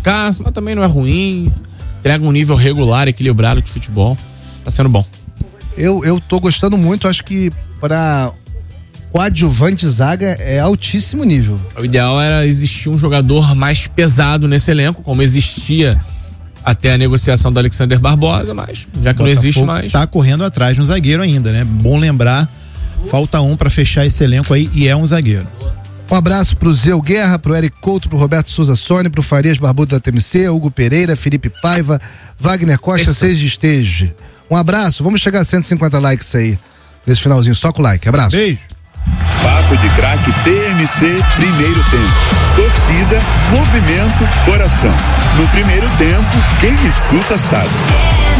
escasso, mas também não é ruim. Entrega um nível regular, equilibrado de futebol. Tá sendo bom. Eu tô gostando muito, acho que pra coadjuvante zaga é altíssimo nível. O ideal era existir um jogador mais pesado nesse elenco, como existia até a negociação do Alexander Barbosa, mas já que não existe mais. Tá correndo atrás de um zagueiro ainda, né? Bom lembrar, falta um pra fechar esse elenco aí e é um zagueiro. Um abraço pro Zeu Guerra, pro Eric Couto, pro Roberto Souza Sone, pro Farias Barbudo da TMC, Hugo Pereira, Felipe Paiva, Wagner Costa, Seis de Esteja. Um abraço, vamos chegar a 150 likes aí, nesse finalzinho, só com like, abraço. Beijo. Papo de Craque TMC, primeiro tempo. Torcida, movimento, coração. No primeiro tempo, quem escuta sabe.